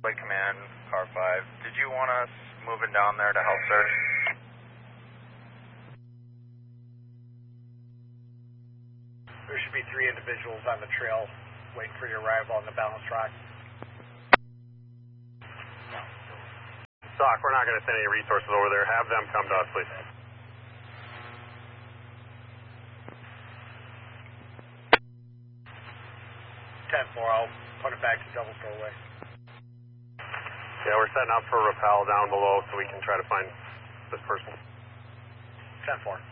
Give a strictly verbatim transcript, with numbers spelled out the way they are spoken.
White Command, Car five. Did you want us moving down there to help search? There should be three individuals on the trail waiting for your arrival on the balance rock. Doc, we're not going to send any resources over there. Have them come to us, please. ten four, I'll put it back to double store way. Yeah, we're setting up for rappel down below so we can try to find this person. ten four.